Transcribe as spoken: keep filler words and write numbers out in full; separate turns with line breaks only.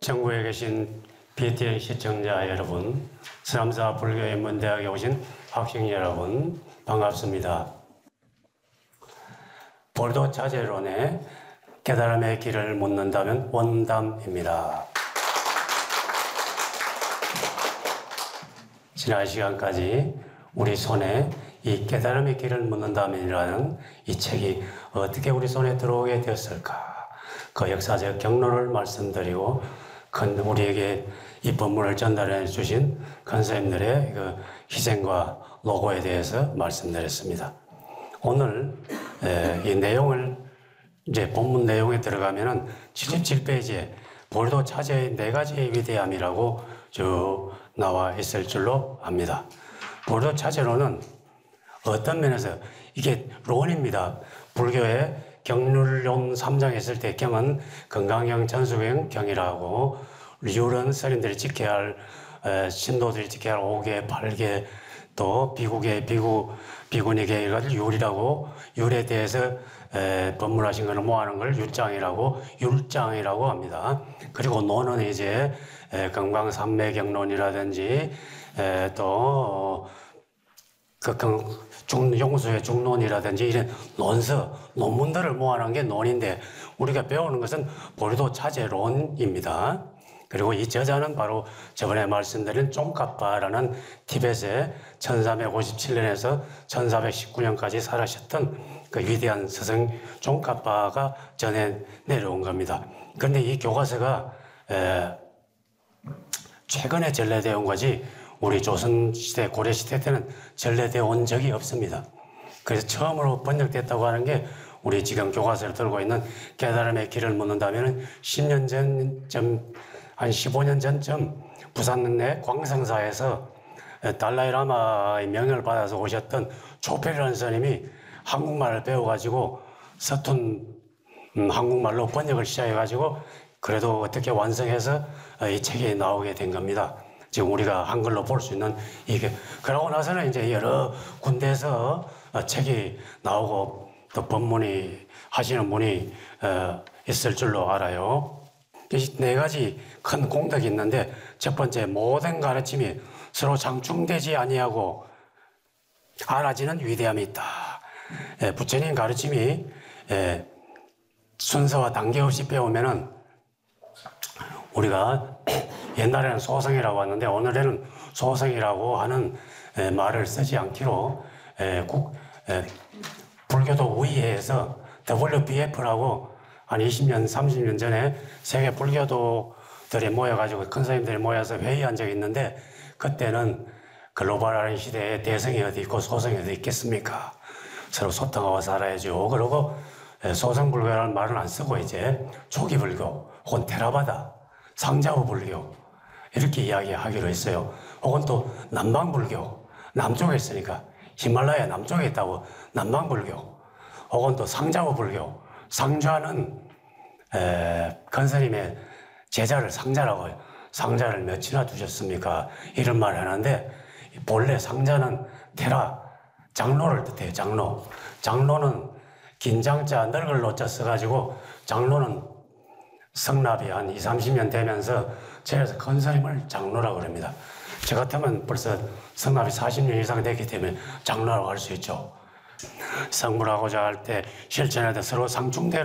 전국에 계신 비티엔 시청자 여러분, 서남사 불교인문대학에 오신 학생 여러분, 반갑습니다. 볼도 자제론의 깨달음의 길을 묻는다면 원담입니다. 지난 시간까지 우리 손에 이 깨달음의 길을 묻는다면이라는 이 책이 어떻게 우리 손에 들어오게 되었을까? 그 역사적 경로를 말씀드리고 큰 우리에게 이 법문을 전달해 주신 권사님들의 그 희생과 노고에 대해서 말씀드렸습니다. 오늘 이 내용을 이제 본문 내용에 들어가면은 칠십칠 페이지에 볼도 차제의 네 가지의 위대함이라고 쭉 나와 있을 줄로 압니다. 볼도 차제로는 어떤 면에서 이게 론입니다. 불교의 경률론 삼 장 했을 때 경은 건강경, 전수경 경이라고 율은 스님들이 지켜야 할 에, 신도들이 지켜야 할 오 개, 팔 개, 또 비구계, 비구, 비구니계 이걸 율이라고 율에 대해서 에, 법문하신 것을 모아놓은 걸 율장이라고 율장이라고 합니다. 그리고 논은 이제 에, 건강삼매경론이라든지 에, 또 그 중, 용수의 중론이라든지 이런 논서, 논문들을 모아놓은 게 논인데 우리가 배우는 것은 볼도 차제론입니다. 그리고 이 저자는 바로 저번에 말씀드린 쫑카파라는 티벳의 천삼백오십칠 년에서 천사백십구 년까지 살아셨던 그 위대한 스승 쫑카파가 전해 내려온 겁니다. 그런데 이 교과서가 에, 최근에 전래되어 온 거지 우리 조선시대, 고려시대 때는 전래되어 온 적이 없습니다. 그래서 처음으로 번역됐다고 하는 게 우리 지금 교과서를 들고 있는 깨달음의 길을 묻는다면 십 년 전쯤, 한 십오 년 전쯤 부산 내 광성사에서 달라이라마의 명령을 받아서 오셨던 조펠이라는 스님이 한국말을 배워가지고 서툰 음, 한국말로 번역을 시작해가지고 그래도 어떻게 완성해서 이 책이 나오게 된 겁니다. 지금 우리가 한글로 볼 수 있는 이게 그러고 나서는 이제 여러 군데에서 책이 나오고 또 법문이 하시는 분이 있을 줄로 알아요. 이 네 가지 큰 공덕이 있는데 첫 번째 모든 가르침이 서로 장충되지 아니하고 알아지는 위대함이 있다. 부처님 가르침이 순서와 단계 없이 배우면은 우리가 옛날에는 소성이라고 하는데 오늘에는 소성이라고 하는 에, 말을 쓰지 않기로 에, 국, 에, 불교도 위회에서 더블유 피 에프라고 한 이십 년, 삼십 년 전에 세계 불교도들이 모여가지고 큰 스님들이 모여서 회의한 적이 있는데 그때는 글로벌한 시대에 대성이 어디 있고 소성이 어디 있겠습니까? 서로 소통하고 살아야죠. 그러고 소성 불교라는 말은 안 쓰고 이제 초기 불교 혹은 테라바다, 상자부 불교 이렇게 이야기하기로 했어요. 혹은 또 남방불교, 남쪽에 있으니까 히말라야 남쪽에 있다고 남방불교, 혹은 또 상자부 불교, 상좌는 에, 건스님의 제자를 상자라고 해요. 상자를 몇이나 두셨습니까? 이런 말을 하는데 본래 상자는 테라, 장로를 뜻해요. 장로. 장로는 긴장자, 늙을 노자 써가지고 장로는 성납이 한 이삼십 년 되면서 제에서 큰 스님을 장로라고 합니다. 저 같으면 벌써 성납이 사십 년 이상 됐기 때문에 장로라고 할 수 있죠. 성불하고자 할 때 실천할 때 서로 상충되는